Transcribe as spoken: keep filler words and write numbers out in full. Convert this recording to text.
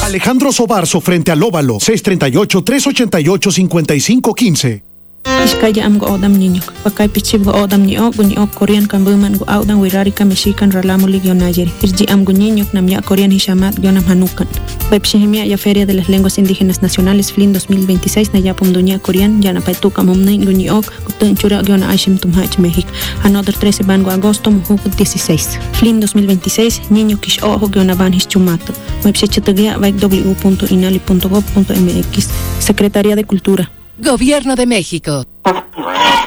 Alejandro Sobarzo frente al Óvalo, seis tres ocho, tres ocho ocho, cinco cinco uno cinco. Iskaya am go odam niño, pakay pichib go odam ni o, ni o Korean kan buman go audan wirari ka mexican ralamo ligio nayeri. Irji am go niño nam ya Korean hishamat gionam hanukan. Pepshihimia ya Feria de las Lenguas Indígenas Nacionales F L I N dos mil veintiséis na ya pumdunya Korean ya na paituka mumne nguni ok gutun chura giona Aishim tumhach México. Another trece van go agosto muhuk dieciséis. F L I N dos mil veintiséis niño kish ojo giona van hischumato. Website w punto inali punto gob punto m x. Secretaría de Cultura. Gobierno de México.